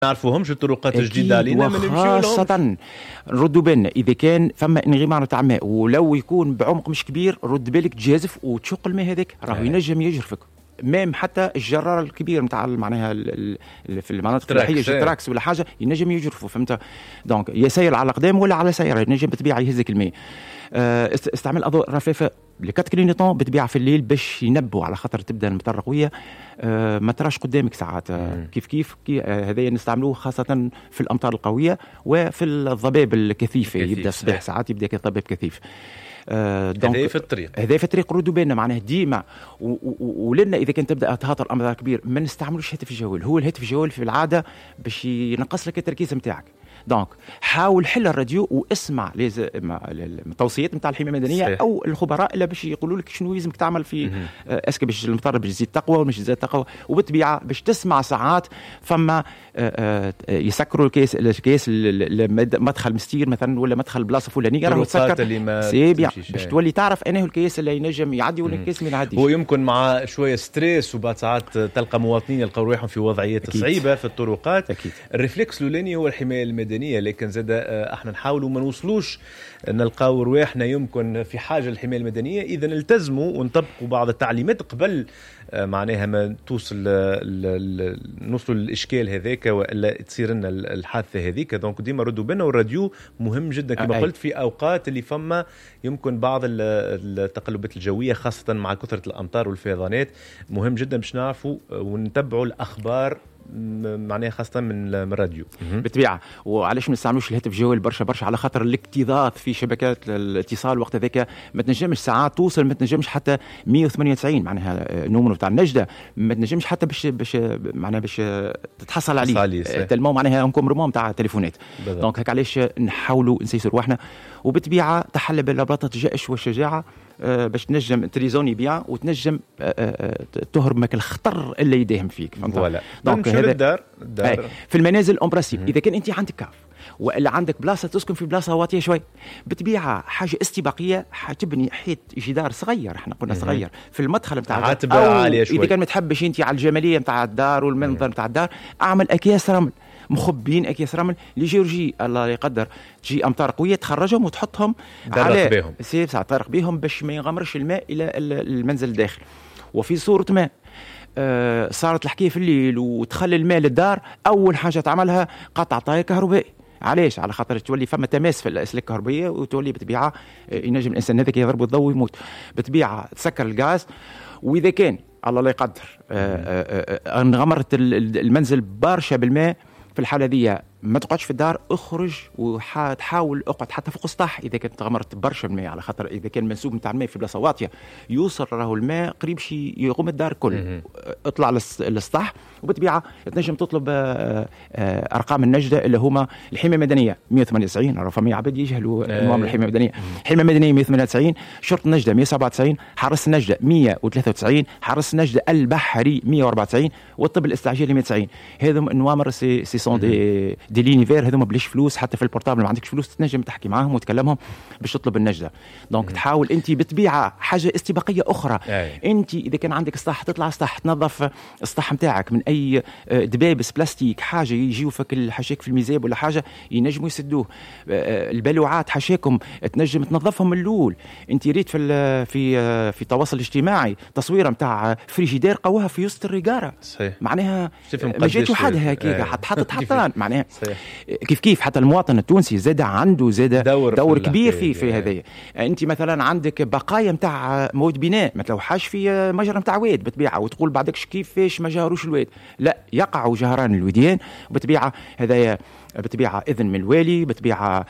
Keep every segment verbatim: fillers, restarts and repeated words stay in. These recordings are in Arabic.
نعرفوهمش الطرقات الجديده علينا ما نمشيو لهم، خاصة نردوا بالنا اذا كان فما انغمار تاع ماء ولو يكون بعمق مش كبير، رد بالك تجازف وتشق الماء هذاك راهو ينجم يجرفك. مام حتى الجرار الكبير نتاع معناها في المناطق النائيه التراكس ولا حاجه ينجم يجرفوا، فهمت؟ دونك يسير على قدام ولا على سياره ينجم بطبيعه يهزك الماء. استعمال اضواء رفافه لكات كلينيطون بطبيعه في الليل باش ينبوا، على خاطر تبدا المطر قويه ما تراش قدامك ساعات. كيف كيف هذا نستعملوه خاصه في الامطار القويه وفي الضباب الكثيفه، يبدا الصباح ساعات يبدا كضباب كثيف. هذا في الطريق هذا في الطريق ردوا بالنا معناه ديما. ولنا اذا كانت تبدا تهاطر امطار كبير ما نستعملوش هاتف الجوال. هو الهاتف الجوال في العاده باش ينقص لك التركيز نتاعك. دونك حاول حل الراديو واسمع التوصيات نتاع الحمايه المدنيه صحيح. او الخبراء اللي باش يقولوا لك شنو لازمك تعمل في اسكو باش المطر باش يزيد تقوى ولا مش يزيد تقوى. وبالطبيعه باش تسمع ساعات فما يسكروا الكيس الكيس مدخل مستير مثلا ولا مدخل بلاصه فلانيه راهو تسكر سي بيان باش تولي تعرف انه الكيس اللي ينجم يعدي ولا الكيس ما يعديش. هو يمكن مع شويه ستريس وبعد ساعات تلقى مواطنين يلقاو روحهم في وضعيات أكيد. صعيبه في الطرقات أكيد. الريفلكس الاولاني هو الحمايه المدنيه، لكن زاد احنا نحاولوا ما نوصلوش نلقاو رواحنا يمكن في حاجه للحمايه المدنيه اذا التزموا ونطبقوا بعض التعليمات قبل معناها ما توصل نوصلوا للاشكال هذاك والا تصير لنا الحادثه هذيك. دونك ديما ردوا بالنا، والراديو مهم جدا كما قلت في اوقات اللي فما يمكن بعض التقلبات الجويه خاصه مع كثره الامطار والفيضانات. مهم جدا باش نعرفوا ونتبعوا الاخبار معناها خاصه من الراديو بالطبيعه. وعلاش ما نستعملوش الهاتف الجوال برشا برشا؟ على خاطر الاكتظاظ في شبكات الاتصال وقت ذاك ما تنجمش ساعات توصل، ما تنجمش حتى مية وثمانية وتسعين معناها النمر نتاع النجده ما تنجمش حتى باش باش معناها باش تتحصل عليه تلمو معناها انكمبرمون نتاع تليفونات. دونك هكا علاش نحاولوا نسيسوا رواحنا. وبالطبيعه تحلى بالرباطه الجأش والشجاعه باش تنجم تريزوني بيان وتنجم تهرب ماك الخطر اللي يداهم فيك. فوالا دونك هذا الدار الدار في المنازل اون برانسيب اذا كان انت عندك كاف والا عندك بلاصه تسكن في بلاصه واطيه شوي بالطبيعه حاجه استباقيه حتبني حيط جدار صغير، احنا قلنا صغير في المدخل نتاع الدار عاليه شوي. اذا كان ما تحبش انت على الجماليه نتاع الدار والمنظر نتاع الدار اعمل اكياس رمل، مخبين اكياس رمل لجيورجي الله يقدر تجي امطار قويه تخرجهم وتحطهم على سيف ساعه طارق بهم باش ما ينغمرش الماء الى المنزل الداخل. وفي صوره ماء آه صارت الحكايه في الليل وتخلي الماء للدار، اول حاجه تعملها قطع طاير كهربائي. علاش؟ على خاطر تولي فما تماس في الاسلاك الكهربائيه وتولي بطبيعه ينجم الانسان هذاك يضرب الضوء ويموت. بطبيعه تسكر الغاز. واذا كان الله لا يقدر انغمرت المنزل برشا بالماء في الحاله دي ما تقعدش في الدار، اخرج وتحاول اقعد حتى فوق السطح اذا كنت غمرت برشا الماء، على خاطر اذا كان منسوب نتاع الماء في بلاصه واطيه يوصل راهو الماء قريب شي يغم الدار كل. اطلع للسطح وبطبيعه تنجم تطلب ارقام النجده اللي هما الحمايه المدنيه مية وثمانية وتسعين. راه فما عباد يجهلوا نظام الحمايه المدنيه. الحمايه المدنيه مية وثمانية وتسعين، شرطه النجده مية وسبعة وتسعين، حرس النجده مية وثلاثة وتسعين، حرس النجده البحري مية وأربعة وتسعين، والطب الاستعجالي مية وتسعين. هذم نوامر سي سي سون دي دي لينيفير هذوما بلاش فلوس، حتى في البورتابل ما عندكش فلوس تنجم تحكي معاهم وتكلمهم باش تطلب النجده. دونك تحاول انت بطبيعه حاجه استباقيه اخرى. انت اذا كان عندك سطح تطلع سطح تنظف السطح نتاعك من اي دبابس بلاستيك حاجه يجيو فك الحشاك في الميزاب ولا حاجه ينجموا يسدوه. البلوعات حشاكم تنجم تنظفهم من الاول. انت ريت في في في التواصل الاجتماعي تصويره نتاع فريجيدير قوها في وسط الريقاره صحيح. معناها ما جات وحدها هكاك حتحط حطان معناها كيف كيف حتى المواطن التونسي زاد عنده زاد دور, دور كبير في في هذايا. انت مثلا عندك بقايا نتاع مواد بناء ما تلوحاش في مجرى نتاع واد بطبيعه وتقول بعدكش كيفاش ما جاروش الواد، لا يقعوا جهران الوديان بطبيعه. هذايا بطبيعه اذن من الوالي بطبيعه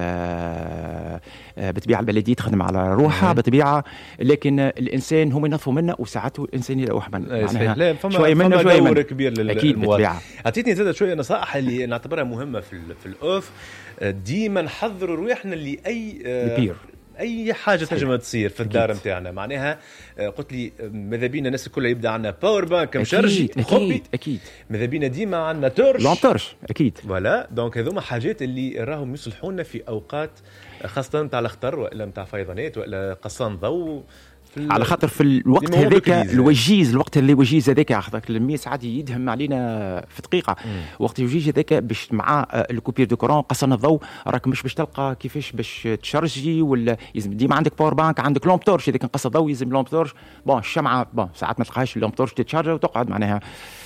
آه بطبيعه البلديه تخدم على روحها بطبيعه، لكن الانسان هم ينظفوا منه وساعته الانسان يروح منه شويه منه شويه منه كبير للمواطن. اعطيتني زاد شويه نصائح اللي نعتبرها مهمه في في الاوف. ديما نحضروا رواحنا اللي اي اي حاجه تنجم تصير في الدار نتاعنا. معناها قلت لي ماذا بينا الناس الكل يبدا عندنا باور بانك مشارجي اكيد اكيد ماذا بينا ديما عندنا تورش لانتورش اكيد فوالا. دونك هذوما حاجات اللي راهم يصلحونا في اوقات خاصه نتاع الخطر والا نتاع فيضانات والا قصان ضوء على خاطر في الوقت هذاك الوجيز الوقت اللي وجيز هذاك خاطر المية ساعات يدهم علينا في دقيقه مم. وقت الوجيز هذاك باش مع الكوبير دو كورون قصنا الضوء راك مش باش تلقى كيفاش باش تشارجي ولا لازم ديما عندك باور بانك عندك لومب تورش اذا كان قص الضوء يلزم لومب تورش بون الشمعه بون ساعات ما تلقاهاش اللومب تورش تتشارج وتقعد معناها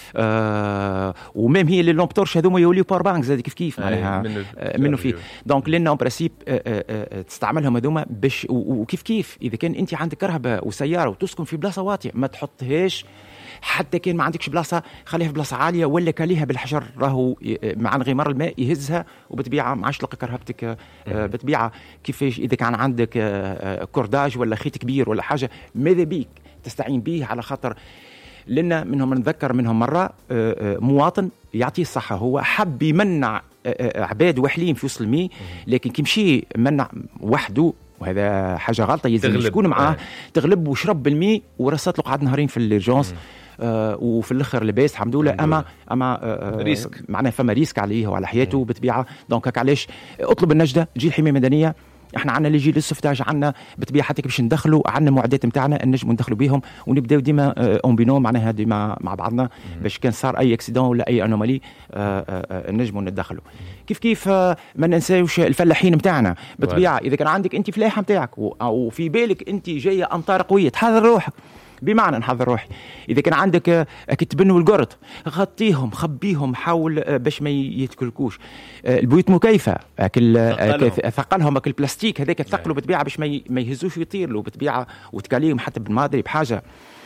آه وميم هي اللي لومب تورش هذوما يوليو باور بانك زاد كيف كيف معناها منه, آه منه فيه دونك لنا اون برانسيب آه آه آه تستعملهم هذوما باش وكيف كيف اذا كان انت عندك كرهبه وسياره وتسكن في بلاصه واطيه ما تحطهاش حتى كان ما عندكش بلاصه خليها في بلاصه عاليه ولا كاليها بالحجر راهو مع انغمار الماء يهزها وبتبيعها ما عادش تلقى كرهبتك بتبيعها كيفاش اذا كان عندك كورداج ولا خيط كبير ولا حاجه ماذا بيك تستعين به على خاطر لنا منهم نتذكر منهم مره مواطن يعطيه الصحه هو حب يمنع عباد وحليم في وسط المي لكن كي مشي منع وحده وهذا حاجه غلطه يلزم يكون معاه آه. تغلب وشرب بالمي ورصت له قعد نهارين في الجونس آه وفي الاخر لباس الحمد لله اما اما آه ريسك معناه فما ريسك عليه وعلى حياته بتبيعه دونك هكا علاش اطلب النجده جي الحمايه المدنيه احنا عندنا اللي يجي للسفتاج عندنا بتبيع حتى باش ندخلوا عندنا معدات نتاعنا نجموا ندخلوا بهم ونبداو ديما اون بينو معناها ديما مع بعضنا باش كان صار اي اكسيدون ولا اي انومالي نجموا ندخلوا كيف كيف ما ننساوش الفلاحين نتاعنا بتبيع اذا كان عندك انت فلاحه نتاعك وفي بالك انت جايه امطار قويه تحضر روحك بمعنى نحضر روحي اذا كان عندك كتبن والقرط غطيهم خبيهم حاول باش ما يتكلكوش البيوت مكيفه اكل ثقلهم اكل بلاستيك هذاك ثقلوا بتبيعه باش ما يهزوش ويطير له بتبيعه وتكاليهم حتى بالمادري بحاجه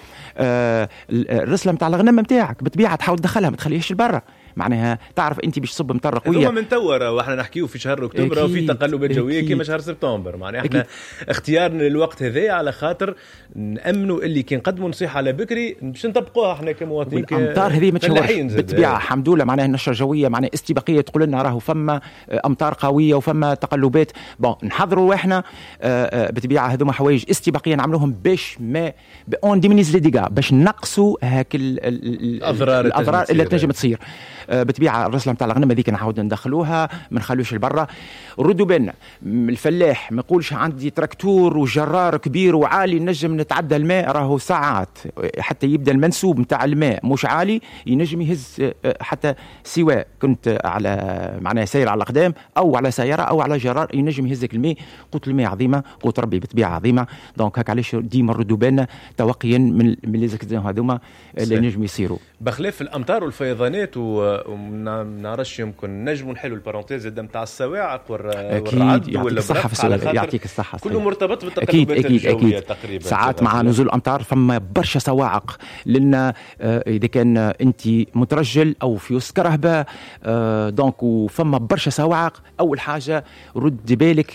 آه الرسله نتاع الغنم نتاعك بتبيعها تحاول تدخلها ما تخليهاش لبرا معناها تعرف انت باش تصب مطر قويه هذوما من توا واحنا نحكيو في شهر اكتوبر وفي تقلبات جويه كيما شهر سبتمبر معناها احنا اختيارنا للوقت هذا على خاطر نامنوا اللي كي نقدموا نصيحه على بكري باش نطبقوها احنا كمواطنين الامطار هذه ما تشوفش بالطبيعه الحمد لله معناها النشره الجويه معناها استباقيه تقول لنا راهو فما امطار قويه وفما تقلبات بون نحضروا احنا بالطبيعه هذوما حوايج استباقيه نعملوهم باش ما اون ديمينيز لي ديغا باش نقصوا هاك الاضرار الاضرار اللي تنجم تصير بتبيع الرسله نتاع الغنم هذيك نعاود ندخلوها ما نخلوش لبرا ردوا بالنا الفلاح ما يقولش عندي تراكتور وجرار كبير وعالي نجم نتعدى الماء راهو ساعات حتى يبدا المنسوب نتاع الماء مش عالي ينجم يهز حتى سواء كنت على معناها سير على الاقدام او على سياره او على جرار ينجم يهزك الماء قوت الماء عظيمه قوت ربي بتبيع عظيمه دونك هكا علاش ديما ردوا بالنا توقيا من من لي زاكسيدون هذوما اللي نجم يصيروا بخلاف الامطار والفيضانات وما نعرفش يمكن نجموا نحلوا البارونتيز نتاع الصواعق والرعد يعطيك الصحه في السؤال يعطيك الصحه كله مرتبط بالتقلبات الجويه تقريبا ساعات مع نزول الامطار فما برشا صواعق لان اذا كان انت مترجل او في وسط كرهبه دونك وفما برشا صواعق اول حاجه رد بالك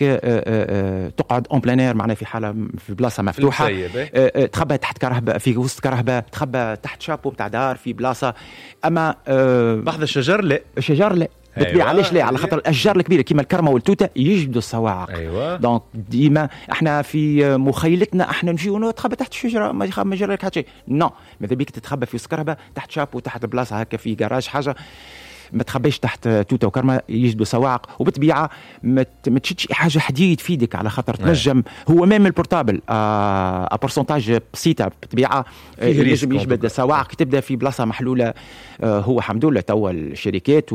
تقعد اون بلانير معناها في حاله في بلاصه مفتوحه تخبى تحت كرهبه في وسط كرهبه تخبى تحت شابو بتاع دار في بلاصه اما بعض الشجر لا الشجر لا بتبيع أيوة. علاش لا على خاطر الاشجار الكبيره كيما الكرمه والتوته يجبدوا الصواعق أيوة. دونك ديما احنا في مخيلتنا احنا نجيو نتخبى تحت الشجره ما يخاف ما يجرى لك حتى شيء نو ماذا بيك تتخبى في سكربه تحت شابو تحت بلاصه هكا في جراج حاجه ما تخبيش تحت توته وكرمه يجدوا صواعق وبتبيعها ما تشدش حاجه حديد في يدك على خاطر تنجم هو ميم البورتابل ا بورسنتاج بسيطه بتبيعها ينجم يجبد صواعق تبدا في بلاصه محلوله هو الحمد لله توا الشركات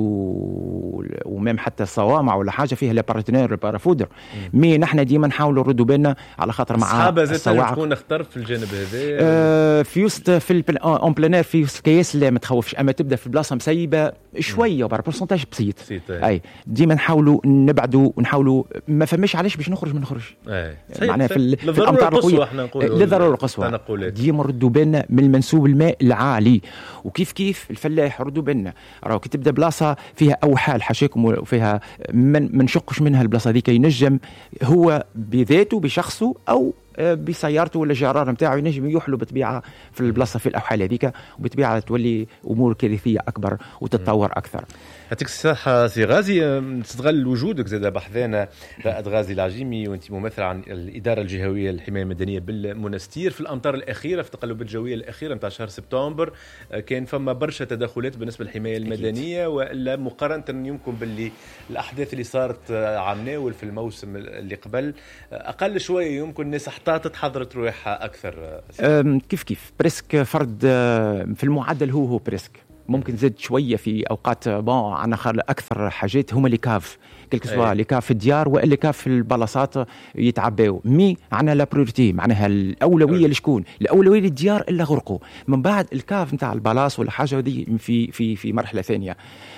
وميم حتى الصوامع ولا حاجه فيها لي بارتنير بارافودر مي نحن ديما نحاولوا نردوا بالنا على خاطر مع الصواعق تكون اختار في الجانب هذا آه في وسط في اون بلانير في وسط كياس لا ما تخوفش اما تبدا في بلاصه مسيبه شويه وبار بورسنتاج بسيط اي ديما نحاولوا نبعدوا ونحاولوا ما فماش علاش باش نخرج ما نخرج معناها في الامطار القصوى احنا نقولوا للضروره القصوى ديما ردوا بالنا من المنسوب الماء العالي وكيف كيف الفلاح ردوا بالنا راهو كي تبدا بلاصه فيها او حال حاشاكم وفيها من ما نشقش منها البلاصه هذيك ينجم هو بذاته بشخصه او بسيارته ولا جرار نتاعو ينجم يحلو بطبيعه في البلاصه في الاحوال هذيك وبطبيعه تولي امور كارثيه اكبر وتتطور اكثر. يعطيك الصحة سي غازي. نستغل وجودك زاد بحذانا رائد غازي العجيمي، وانت ممثل عن الإدارة الجهوية للحماية المدنية بالمنستير. في الأمطار الأخيرة، في التقلبات الجوية الأخيرة نتاع شهر سبتمبر، كان فما برشا تدخلات بالنسبة للحماية المدنية، وإلا مقارنة يمكن باللي الأحداث اللي صارت عام ناول في الموسم اللي قبل أقل شوية، يمكن الناس احتاطت حضرت روحها أكثر. كيف كيف بريسك فرد في المعدل، هو هو بريسك ممكن زاد شويه في اوقات بون. انا اكثر حاجات هما لي كاف كلك سوا لي كاف في الديار والا كاف في البلاصات يتعباو. مي عنا لا بريورتي، معناها الاولويه لشكون؟ الاولويه للديار الا غرقوا، من بعد الكاف نتاع البلاص ولا حاجه هذه في في في مرحله ثانيه.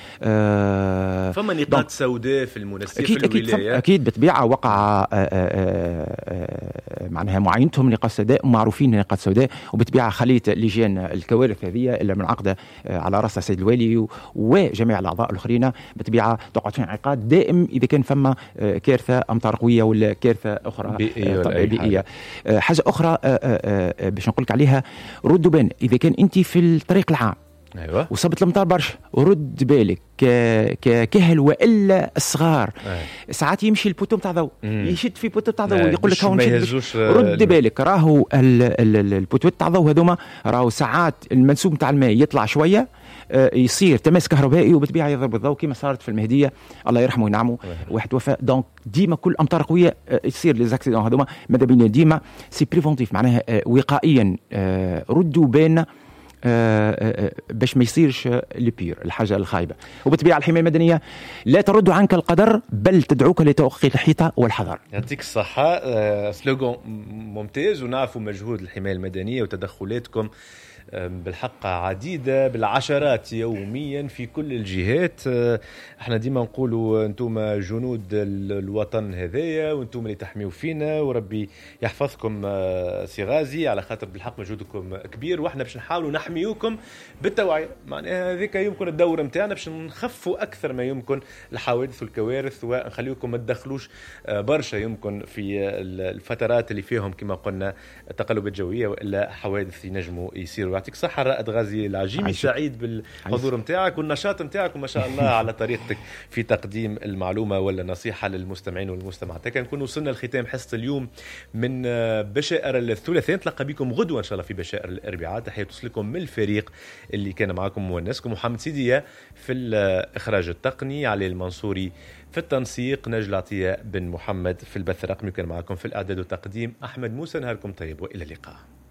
آه فما نقاط سوداء في المنستير في الولاية أكيد بطبيعة وقع آه آه آه معناها معينتهم نقاط سوداء ومعروفين نقاط سوداء، وبطبيعة خلية لجان الكوارث هذه اللي منعقدة آه على رأسها السيد الوالي وجميع الأعضاء الآخرين، بطبيعة تقعد في انعقاد دائم إذا كان فما آه كارثة أمطار قوية ولا كارثة أخرى بيئية. آه بيئية. آه حاجة أخرى آه آه آه باش نقولك عليها، ردوا بين إذا كان أنت في الطريق العام أيوة. وصبت الامطار برشا، ورد بالك ككهل والا الصغار أيوة. ساعات يمشي البوتو نتاع ضوء، يشد في بوتو نتاع ضوء يقول لك هاو رد بالك، راهو البوتو نتاع ضوء هذوما راهو ساعات المنسوب نتاع الماء يطلع شويه يصير تماس كهربائي وبالطبيعه يضرب الضوء كما صارت في المهديه الله يرحمه وينعمه واحد توفى. دونك ديما كل امطار قويه يصير لي زاكسيدون هذوما ماذا بينا ديما سي بريفونتيف معناها وقائيا ردوا بيننا باش ما يصيرش لبير الحاجة الخايبة. وبطبيعة الحماية المدنية لا ترد عنك القدر بل تدعوك لتوقي الحيطة والحذر. يعطيك الصحة. سلوغون ممتاز، ونعرفوا مجهود الحماية المدنية وتدخلاتكم بالحق عديدة بالعشرات يوميا في كل الجهات. احنا ديما نقولوا انتم جنود الوطن هذايا وانتم اللي تحميوا فينا، وربي يحفظكم سي غازي، على خاطر بالحق مجهودكم كبير، واحنا باش نحاولوا نحميوكم بالتوعية. معناها هذيك يمكن الدور نتاعنا باش نخفوا اكثر ما يمكن الحوادث والكوارث، ونخليكم ما تدخلوش برشا يمكن في الفترات اللي فيهم كما قلنا تقلبات جوية والا حوادث ينجموا يصيروا. يعطيك صحة رائد غازي العجيمي، عايز. سعيد بالحضور متاعك والنشاط متاعك وما شاء الله على طريقتك في تقديم المعلومة ولا النصيحة للمستمعين والمستمعات. كنكون وصلنا لختام حصة اليوم من بشائر الثلاثاء، نتلقى بكم غدوة إن شاء الله في بشائر الأربعاء. تحية توصلكم من الفريق اللي كان معكم مونسكم محمد سيدية في الإخراج التقني، علي المنصوري في التنسيق، نجل عطية بن محمد في البث الرقمي، كان معكم في الإعداد والتقديم أحمد موسى. نهاركم طيب وإلى اللقاء.